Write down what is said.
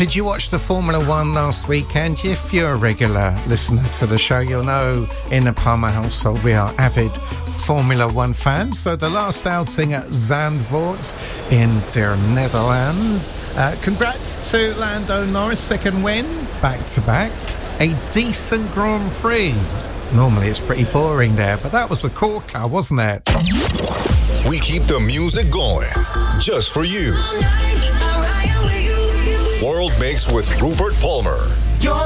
Did you watch the Formula One last weekend? If you're a regular listener to the show, you'll know in the Palmer household we are avid Formula One fans. So the last outing at Zandvoort in the Netherlands. Congrats to Lando Norris, second win, back-to-back. A decent Grand Prix. Normally it's pretty boring there, but that was a corker, wasn't it? We keep the music going, just for you. World Mix with Rupert Palmer.